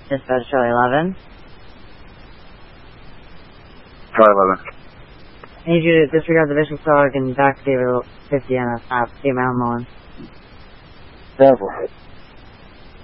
Dispatch Charlie 11. Charlie 11. I need you to disregard the Bishop's dog and back David 50 on the 8 Mountain Lawn. Careful.